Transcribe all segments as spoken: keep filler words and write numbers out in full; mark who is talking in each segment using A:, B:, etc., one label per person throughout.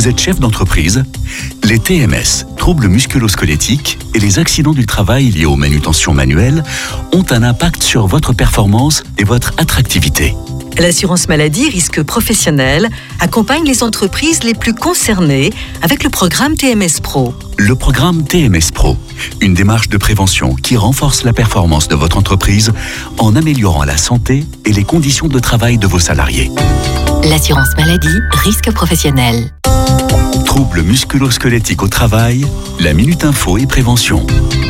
A: Vous êtes chef d'entreprise? Les T M S, troubles musculo-squelettiques, et les accidents du travail liés aux manutentions manuelles ont un impact sur votre performance et votre attractivité.
B: L'assurance maladie risque professionnel accompagne les entreprises les plus concernées avec le programme T M S Pro.
A: Le programme T M S Pro, une démarche de prévention qui renforce la performance de votre entreprise en améliorant la santé et les conditions de travail de vos salariés.
C: L'assurance maladie, risque professionnel.
A: Troubles musculo-squelettiques au travail, la Minute Info et Prévention.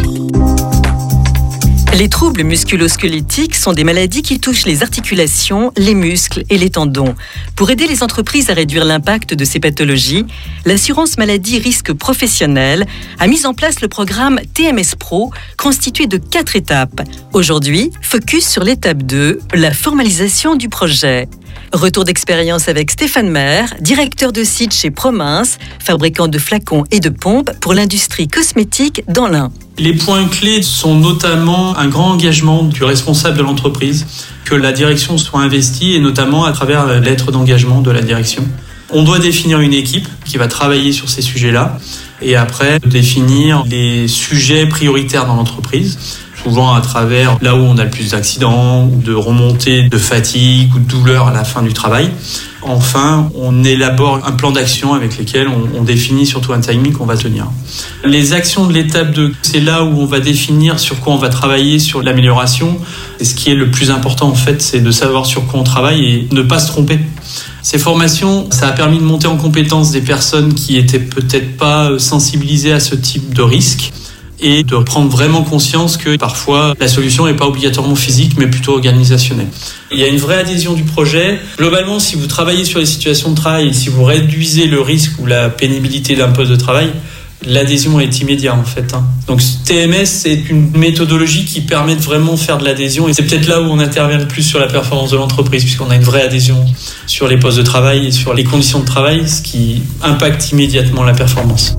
B: Les troubles musculo-squelettiques sont des maladies qui touchent les articulations, les muscles et les tendons. Pour aider les entreprises à réduire l'impact de ces pathologies, l'assurance maladie risque professionnel a mis en place le programme T M S Pro constitué de quatre étapes. Aujourd'hui, focus sur l'étape deux, la formalisation du projet. Retour d'expérience avec Stéphane Maire, directeur de site chez Promince, fabricant de flacons et de pompes pour l'industrie cosmétique dans l'Ain.
D: Les points clés sont notamment un grand engagement du responsable de l'entreprise, que la direction soit investie et notamment à travers la lettre d'engagement de la direction. On doit définir une équipe qui va travailler sur ces sujets-là et après définir les sujets prioritaires dans l'entreprise. Souvent à travers là où on a le plus d'accidents, ou de remontées de fatigue ou de douleur à la fin du travail. Enfin, on élabore un plan d'action avec lequel on, on définit surtout un timing qu'on va tenir. Les actions de l'étape deux, c'est là où on va définir sur quoi on va travailler, sur l'amélioration. Et ce qui est le plus important en fait, c'est de savoir sur quoi on travaille et ne pas se tromper. Ces formations, ça a permis de monter en compétence des personnes qui étaient peut-être pas sensibilisées à ce type de risque. Et de prendre vraiment conscience que parfois la solution n'est pas obligatoirement physique mais plutôt organisationnelle. Il y a une vraie adhésion du projet. Globalement, si vous travaillez sur les situations de travail et si vous réduisez le risque ou la pénibilité d'un poste de travail, l'adhésion est immédiate en fait. Donc T M S, c'est une méthodologie qui permet de vraiment faire de l'adhésion et c'est peut-être là où on intervient le plus sur la performance de l'entreprise puisqu'on a une vraie adhésion sur les postes de travail et sur les conditions de travail, ce qui impacte immédiatement la performance.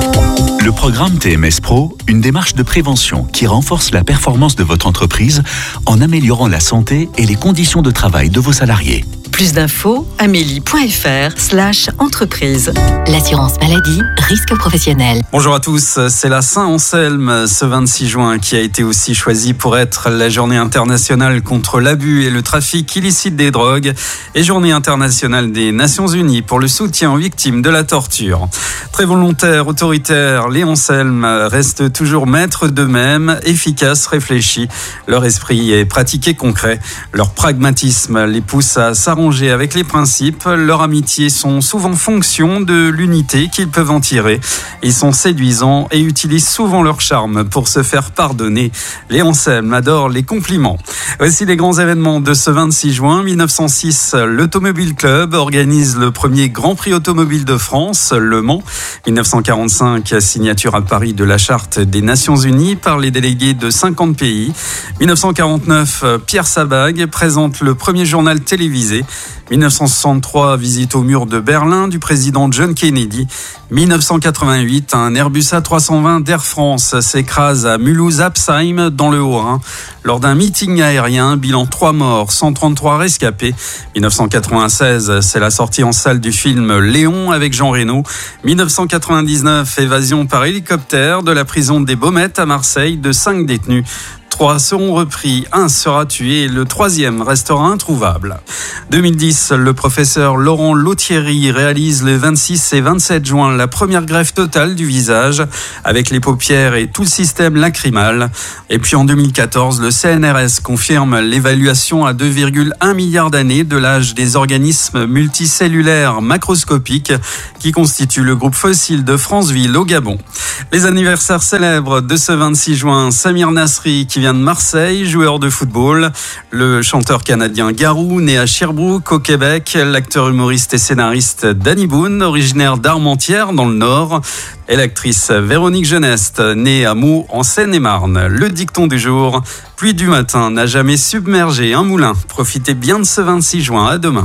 A: Le programme T M S Pro, une démarche de prévention qui renforce la performance de votre entreprise en améliorant la santé et les conditions de travail de vos salariés.
B: Plus d'infos, amélie.fr slash entreprise.
C: L'assurance maladie, risque professionnel.
E: Bonjour à tous, c'est la Saint-Anselme ce vingt-six juin qui a été aussi choisie pour être la journée internationale contre l'abus et le trafic illicite des drogues et journée internationale des Nations Unies pour le soutien aux victimes de la torture. Très volontaires, autoritaires, les Anselmes restent toujours maîtres d'eux-mêmes, efficaces, réfléchis. Leur esprit est pratiqué concret. Leur pragmatisme les pousse à s'arranger avec les principes. Leur amitié sont souvent fonction de l'unité qu'ils peuvent en tirer. Ils sont séduisants et utilisent souvent leur charme pour se faire pardonner. Les Anselmes adorent les compliments. Voici les grands événements de ce vingt-six juin. mille neuf cent six, l'Automobile Club organise le premier Grand Prix automobile de France, Le Mans. mille neuf cent quarante-cinq, signature à Paris de la Charte des Nations Unies par les délégués de cinquante pays. mille neuf cent quarante-neuf, Pierre Sabag présente le premier journal télévisé. mille neuf cent soixante-trois, visite au mur de Berlin du président John Kennedy. mille neuf cent quatre-vingt-huit, un Airbus A trois cent vingt d'Air France s'écrase à Mulhouse-Apsheim dans le Haut-Rhin. Lors d'un meeting aérien, bilan trois morts, cent trente-trois rescapés. mille neuf cent quatre-vingt-seize, c'est la sortie en salle du film Léon avec Jean Reno. mille neuf cent quatre-vingt-dix-neuf, évasion par hélicoptère de la prison des Baumettes à Marseille de cinq détenus. Trois seront repris, un sera tué et le troisième restera introuvable. deux mille dix, le professeur Laurent Lauthieri réalise le vingt-six et vingt-sept juin la première greffe totale du visage avec les paupières et tout le système lacrymal. Et puis en deux mille quatorze, le C N R S confirme l'évaluation à deux virgule un milliards d'années de l'âge des organismes multicellulaires macroscopiques qui constituent le groupe fossile de Franceville au Gabon. Les anniversaires célèbres de ce vingt-six juin, Samir Nasri qui vient de Marseille, joueur de football, le chanteur canadien Garou, né à Sherbrooke au Québec, l'acteur humoriste et scénariste Danny Boone, originaire d'Armentières dans le Nord, et l'actrice Véronique Geneste, née à Meaux en Seine-et-Marne. Le dicton du jour, pluie du matin n'a jamais submergé un moulin. Profitez bien de ce vingt-six juin, à demain.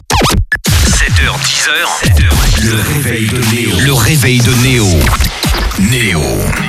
F: sept heures dix, le réveil de Néo. Le réveil de Néo. Néo.